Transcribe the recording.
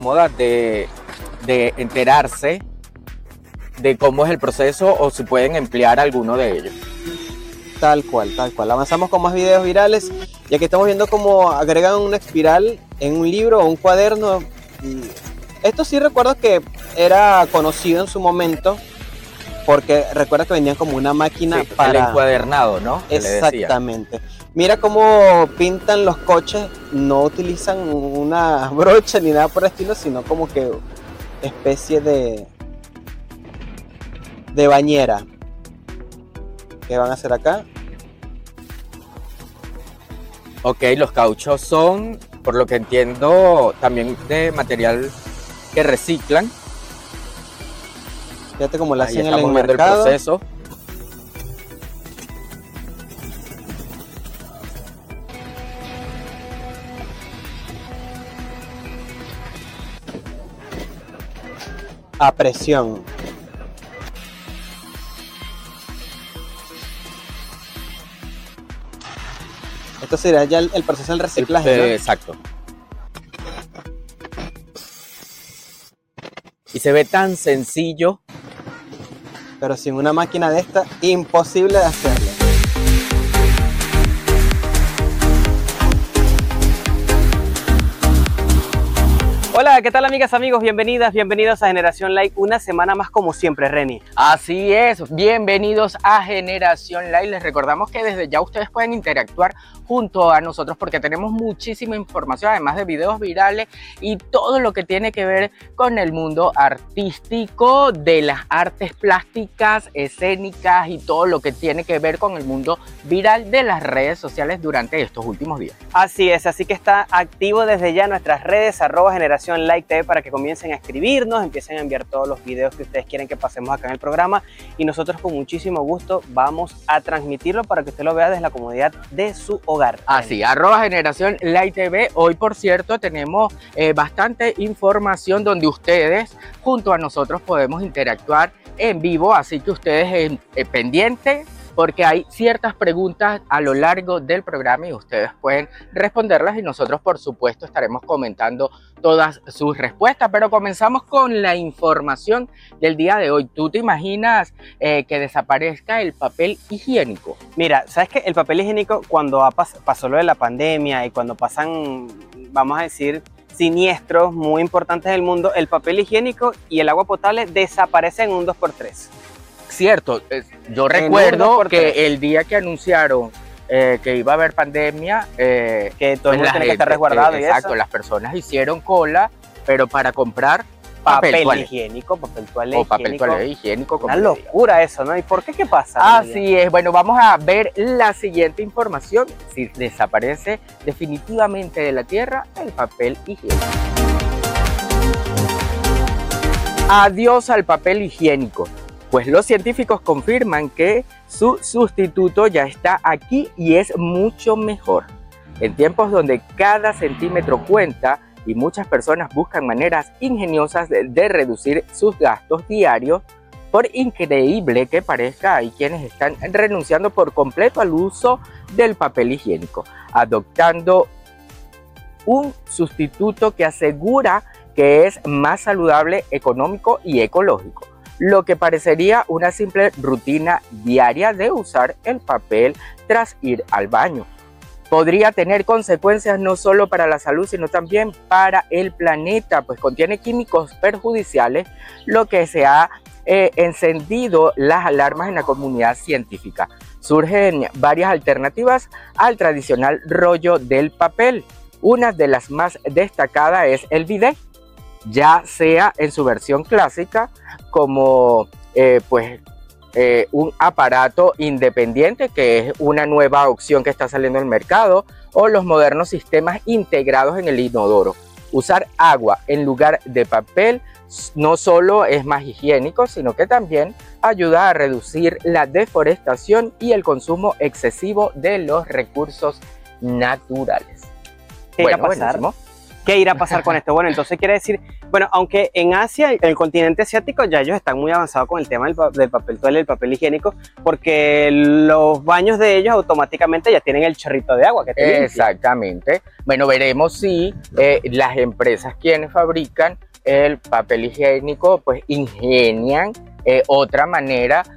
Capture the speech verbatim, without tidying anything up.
moda de, de enterarse de cómo es el proceso o si pueden emplear alguno de ellos. Tal cual, tal cual. Avanzamos con más videos virales y aquí estamos viendo cómo agregan una espiral en un libro o un cuaderno. Y esto sí recuerdo que era conocido en su momento porque recuerda que vendían como una máquina Sí, para... el encuadernado, ¿no? Que le decía. Exactamente. Mira cómo pintan los coches, no utilizan una brocha ni nada por el estilo, sino como que especie de, de bañera. ¿Qué van a hacer acá? Ok, los cauchos son, por lo que entiendo, también de material que reciclan. Fíjate cómo lo Ahí hacen en el estamos viendo el mercado. proceso. A presión. Esto sería ya el, el proceso del reciclaje, Eh, ¿no? Exacto. Y se ve tan sencillo. Pero sin una máquina de esta, imposible de hacerlo. Hola, ¿qué tal amigas, amigos? Bienvenidas, bienvenidos a Generación Like, una semana más como siempre, Reni. Así es, bienvenidos a Generación Like. Les recordamos que desde ya ustedes pueden interactuar junto a nosotros porque tenemos muchísima información, además de videos virales y todo lo que tiene que ver con el mundo artístico, de las artes plásticas, escénicas y todo lo que tiene que ver con el mundo viral de las redes sociales durante estos últimos días. Así es, así que está activo desde ya nuestras redes, arroba Generación Like T V, para que comiencen a escribirnos, empiecen a enviar todos los videos que ustedes quieren que pasemos acá en el programa y nosotros con muchísimo gusto vamos a transmitirlo para que usted lo vea desde la comodidad de su hogar. Así, arroba Generación Like T V. Hoy, por cierto, tenemos eh, bastante información donde ustedes junto a nosotros podemos interactuar en vivo, así que ustedes eh, eh, pendientes, porque hay ciertas preguntas a lo largo del programa y ustedes pueden responderlas y nosotros por supuesto estaremos comentando todas sus respuestas. Pero comenzamos con la información del día de hoy. ¿Tú te imaginas eh, que desaparezca el papel higiénico? Mira, ¿sabes qué? El papel higiénico, cuando pas pasó lo de la pandemia y cuando pasan, vamos a decir, siniestros muy importantes del mundo, el papel higiénico y el agua potable desaparecen en un dos por tres. Cierto, yo recuerdo que el día que anunciaron eh, que iba a haber pandemia, eh, que todo el mundo pues tiene que estar resguardado. Eh, y exacto, eso. Las personas hicieron cola, pero para comprar papel, papel papel higiénico, papel toalé o papel toalé higiénico. Una locura eso, ¿no? ¿Y por qué? ¿Qué pasa? Así es. Bueno, vamos a ver la siguiente información. Si desaparece definitivamente de la tierra el papel higiénico. Adiós al papel higiénico. Pues los científicos confirman que su sustituto ya está aquí y es mucho mejor. En tiempos donde cada centímetro cuenta y muchas personas buscan maneras ingeniosas de, de reducir sus gastos diarios, por increíble que parezca, hay quienes están renunciando por completo al uso del papel higiénico, adoptando un sustituto que asegura que es más saludable, económico y ecológico. Lo que parecería una simple rutina diaria de usar el papel tras ir al baño. Podría tener consecuencias no solo para la salud, sino también para el planeta, pues contiene químicos perjudiciales, lo que se ha eh, encendido las alarmas en la comunidad científica. Surgen varias alternativas al tradicional rollo del papel. Una de las más destacadas es el bidet, ya sea en su versión clásica como eh, pues, eh, un aparato independiente, que es una nueva opción que está saliendo al mercado, o los modernos sistemas integrados en el inodoro. Usar agua en lugar de papel no solo es más higiénico, sino que también ayuda a reducir la deforestación y el consumo excesivo de los recursos naturales. ¿Qué bueno, va a pasar? buenísimo. ¿Qué irá a pasar con esto? Bueno, entonces quiere decir, bueno, aunque en Asia, en el continente asiático, ya ellos están muy avanzados con el tema del, pa del papel toalla y el papel higiénico, porque los baños de ellos automáticamente ya tienen el chorrito de agua que te limpia. Exactamente. Bueno, veremos si eh, las empresas quienes fabrican el papel higiénico pues ingenian eh, otra manera